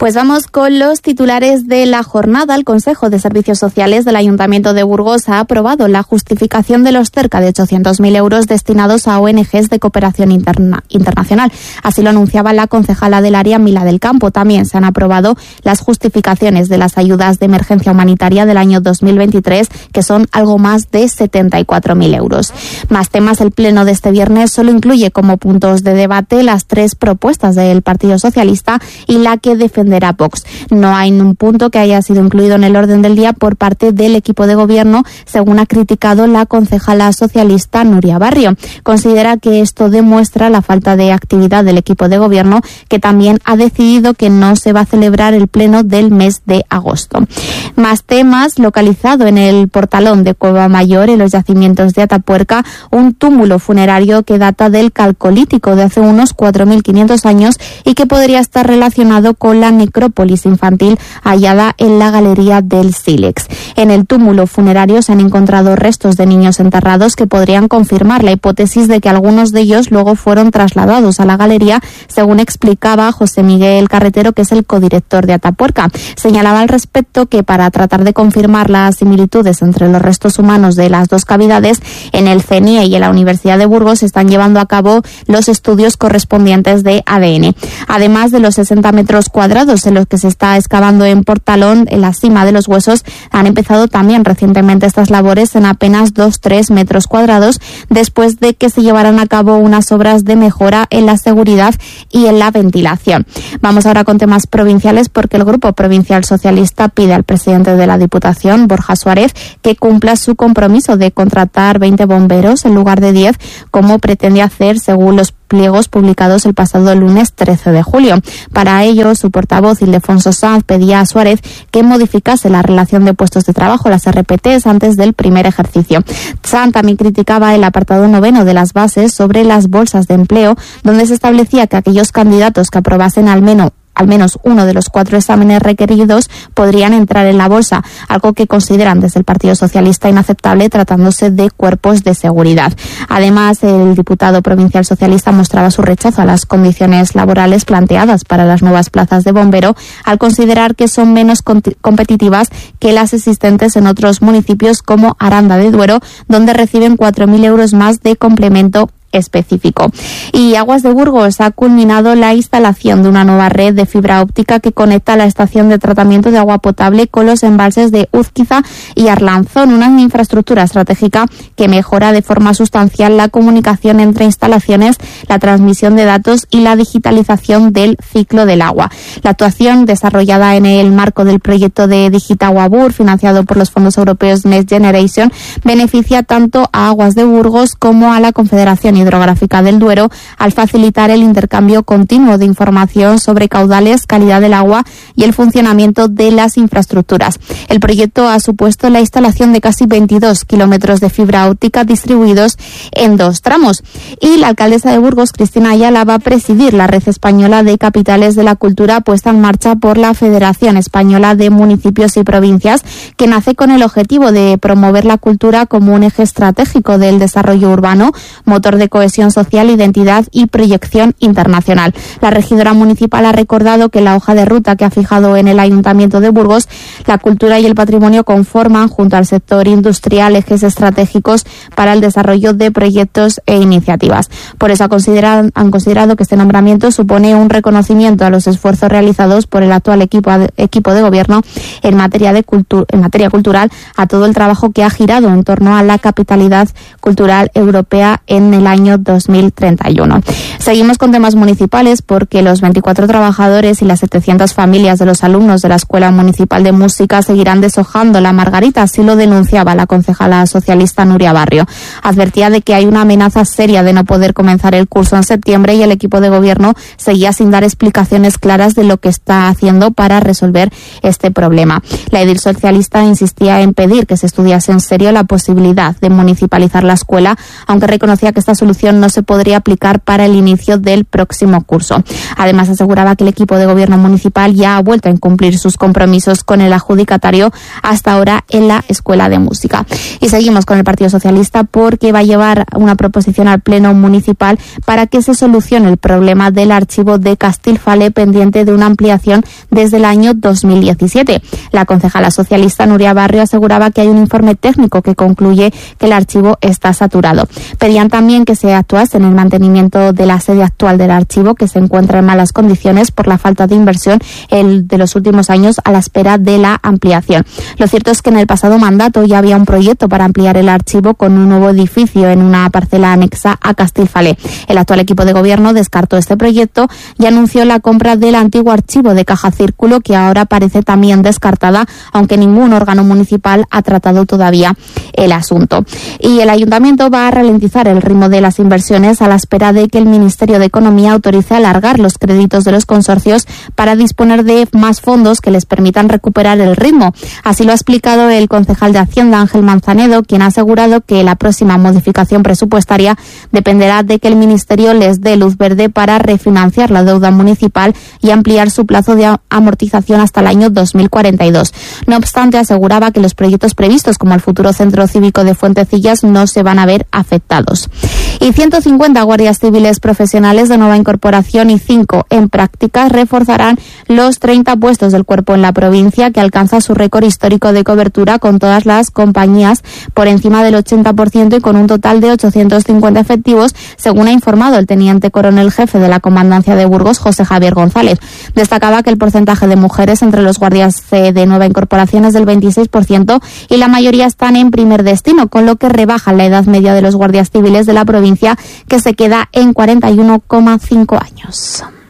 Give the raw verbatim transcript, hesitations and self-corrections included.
Pues vamos con los titulares de la jornada. El Consejo de Servicios Sociales del Ayuntamiento de Burgos ha aprobado la justificación de los cerca de ochocientos mil euros destinados a O N Ges de cooperación interna, internacional. Así lo anunciaba la concejala del área, Mila del Campo. También se han aprobado las justificaciones de las ayudas de emergencia humanitaria del año dos mil veintitrés, que son algo más de setenta y cuatro mil euros. Más temas. El pleno de este viernes solo incluye como puntos de debate las tres propuestas del Partido Socialista y la que defenderá Vox. No hay un punto que haya sido incluido en el orden del día por parte del equipo de gobierno, según ha criticado la concejala socialista Nuria Barrio. Considera que esto demuestra la falta de actividad del equipo de gobierno, que también ha decidido que no se va a celebrar el pleno del mes de agosto. Más temas. Localizado en el portalón de Cueva Mayor, en los yacimientos de Atapuerca, un túmulo funerario que data del Calcolítico de hace unos cuatro mil quinientos años y que podría estar relacionado con la necrópolis infantil hallada en la galería del Sílex. En el túmulo funerario se han encontrado restos de niños enterrados que podrían confirmar la hipótesis de que algunos de ellos luego fueron trasladados a la galería, según explicaba José Miguel Carretero, que es el codirector de Atapuerca. Señalaba al respecto que para tratar de confirmar las similitudes entre los restos humanos de las dos cavidades, en el C N I E y en la Universidad de Burgos se están llevando a cabo los estudios correspondientes de A D N. Además de los sesenta metros cuadrados en los que se está excavando en Portalón, en la cima de los huesos, han empezado también recientemente estas labores en apenas dos a tres metros cuadrados, después de que se llevaran a cabo unas obras de mejora en la seguridad y en la ventilación. Vamos ahora con temas provinciales, porque el Grupo Provincial Socialista pide al presidente de la Diputación, Borja Suárez, que cumpla su compromiso de contratar veinte bomberos en lugar de diez, como pretende hacer según los pliegos publicados el pasado lunes trece de julio. Para ello, su portavoz, Ildefonso Sanz, pedía a Suárez que modificase la relación de puestos de trabajo, las R P Ts, antes del primer ejercicio. Sanz también criticaba el apartado noveno de las bases sobre las bolsas de empleo, donde se establecía que aquellos candidatos que aprobasen al menos al menos uno de los cuatro exámenes requeridos podrían entrar en la bolsa, algo que consideran desde el Partido Socialista inaceptable, tratándose de cuerpos de seguridad. Además, el diputado provincial socialista mostraba su rechazo a las condiciones laborales planteadas para las nuevas plazas de bombero, al considerar que son menos competitivas que las existentes en otros municipios como Aranda de Duero, donde reciben cuatro mil euros más de complemento específico. Y Aguas de Burgos ha culminado la instalación de una nueva red de fibra óptica que conecta la estación de tratamiento de agua potable con los embalses de Uzquiza y Arlanzón, una infraestructura estratégica que mejora de forma sustancial la comunicación entre instalaciones, la transmisión de datos y la digitalización del ciclo del agua. La actuación, desarrollada en el marco del proyecto de Digitaguabur, financiado por los fondos europeos Next Generation, beneficia tanto a Aguas de Burgos como a la Confederación Hidrográfica del Duero, al facilitar el intercambio continuo de información sobre caudales, calidad del agua y el funcionamiento de las infraestructuras. El proyecto ha supuesto la instalación de casi veintidós kilómetros de fibra óptica distribuidos en dos tramos. Y la alcaldesa de Burgos, Cristina Ayala, va a presidir la Red Española de Capitales de la Cultura, puesta en marcha por la Federación Española de Municipios y Provincias, que nace con el objetivo de promover la cultura como un eje estratégico del desarrollo urbano, motor de cohesión social, identidad y proyección internacional. La regidora municipal ha recordado que la hoja de ruta que ha fijado en el Ayuntamiento de Burgos, la cultura y el patrimonio conforman, junto al sector industrial, ejes estratégicos para el desarrollo de proyectos e iniciativas. Por eso ha considerado, han considerado que este nombramiento supone un reconocimiento a los esfuerzos realizados por el actual equipo, equipo de gobierno en materia, de cultu- en materia cultural, a todo el trabajo que ha girado en torno a la capitalidad cultural europea en el año dos mil treinta y uno. Seguimos con temas municipales, porque los veinticuatro trabajadores y las setecientas familias de los alumnos de la Escuela Municipal de Música seguirán deshojando la margarita, así lo denunciaba la concejala socialista Nuria Barrio. Advertía de que hay una amenaza seria de no poder comenzar el curso en septiembre, y el equipo de gobierno seguía sin dar explicaciones claras de lo que está haciendo para resolver este problema. La edil socialista insistía en pedir que se estudiase en serio la posibilidad de municipalizar la escuela, aunque reconocía que esta solución no se podría aplicar para el inicio del próximo curso. Además, aseguraba que el equipo de gobierno municipal ya ha vuelto a incumplir sus compromisos con el adjudicatario hasta ahora en la Escuela de Música. Y seguimos con el Partido Socialista porque va a llevar una proposición al Pleno Municipal para que se solucione el problema del archivo de Castilfale pendiente de una ampliación desde el año dos mil diecisiete. La concejala socialista Nuria Barrio aseguraba que hay un informe técnico que concluye que el archivo está saturado. Pedían también que se actuase en el mantenimiento de la sede actual del archivo, que se encuentra en malas condiciones por la falta de inversión el de los últimos años a la espera de la ampliación. Lo cierto es que en el pasado mandato ya había un proyecto para ampliar el archivo con un nuevo edificio en una parcela anexa a Castilfale. El actual equipo de gobierno descartó este proyecto y anunció la compra del antiguo archivo de Caja Círculo, que ahora parece también descartada, aunque ningún órgano municipal ha tratado todavía el asunto. Y el ayuntamiento va a ralentizar el ritmo de las inversiones a la espera de que el Ministerio de Economía autorice alargar los créditos de los consorcios para disponer de más fondos que les permitan recuperar el ritmo. Así lo ha explicado el concejal de Hacienda, Ángel Manzanedo, quien ha asegurado que la próxima modificación presupuestaria dependerá de que el Ministerio les dé luz verde para refinanciar la deuda municipal y ampliar su plazo de amortización hasta el año dos mil cuarenta y dos. No obstante, aseguraba que los proyectos previstos, como el futuro Centro Cívico de Fuentecillas, no se van a ver afectados. Y ciento cincuenta guardias civiles profesionales de nueva incorporación y cinco en prácticas reforzarán los treinta puestos del cuerpo en la provincia, que alcanza su récord histórico de cobertura con todas las compañías por encima del ochenta por ciento y con un total de ochocientos cincuenta efectivos, según ha informado el teniente coronel jefe de la Comandancia de Burgos, José Javier González. Destacaba que el porcentaje de mujeres entre los guardias de nueva incorporación es del veintiséis por ciento y la mayoría están en primer destino, con lo que rebaja la edad media de los guardias civiles de la provincia, que se queda en cuarenta y uno coma cinco años.